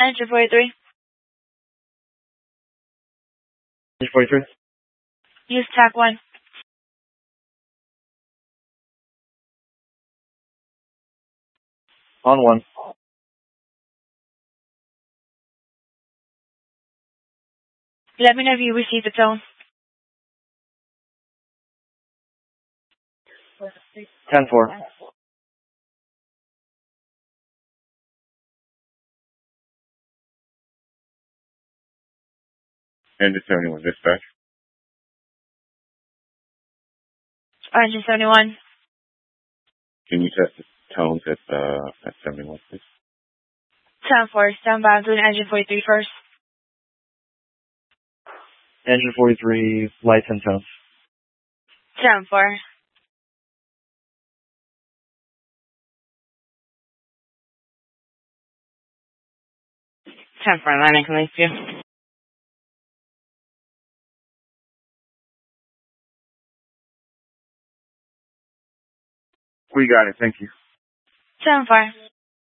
Engine 43. Engine 43. Use TAC 1. On 1. Let me know if you receive the tone. 10-4. Engine 71, dispatch. Engine 71. Can you set the tones at 71, please? 10-4. Stand by. I'm doing engine 43 first. Engine 43, lights and tones. 10-4. Landing can leave you. We got it, thank you. 10-4.